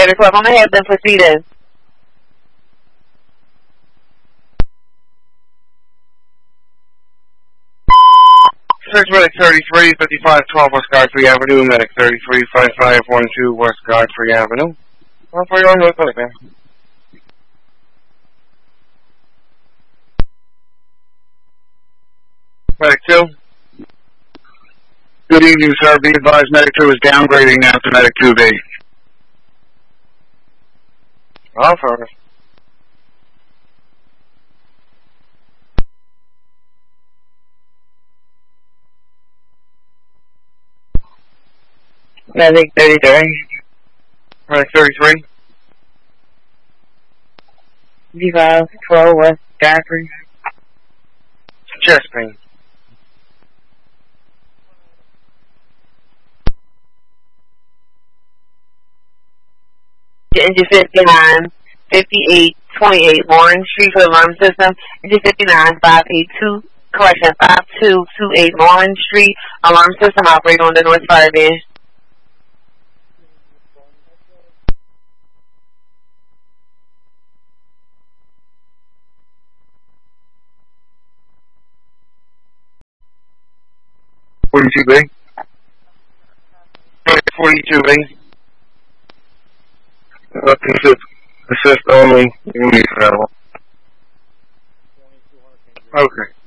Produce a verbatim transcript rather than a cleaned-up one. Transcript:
Service twelve, I'm going to have them proceeded. Search Medic thirty-three, fifty-five twelve West Godfrey Avenue, Medic thirty-three, fifty-five twelve West Godfrey Avenue. Well, for your own clinic, man. Medic two. Good evening, sir. Be advised, Medic two is downgrading now to Medic two B. Affirmative. Medic thirty-three. Medic thirty-three. fifty-five twelve West Godfrey. Chest pain. Engine fifty-nine, fifty-eight twenty-eight Lawrence Street for the alarm system. Engine fifty-nine, five eighty-two, correction, five two two eight Lawrence Street, alarm system operator on the North Fire Base. forty-two B. forty-two B. Assist, assist only. You need travel. Okay.